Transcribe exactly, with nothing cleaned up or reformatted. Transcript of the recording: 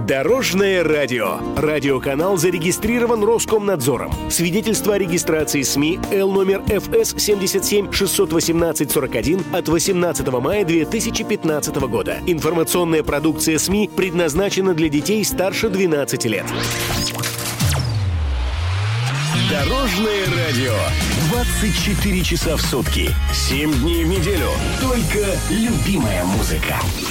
Дорожное радио. Радиоканал зарегистрирован Роскомнадзором. Свидетельство о регистрации СМИ Л номер эф эс семьдесят семь шестьсот восемнадцать сорок один от восемнадцатого мая две тысячи пятнадцатого года. Информационная продукция СМИ предназначена для детей старше двенадцати лет. Дорожное радио. двадцать четыре часа в сутки. семь дней в неделю. Только любимая музыка.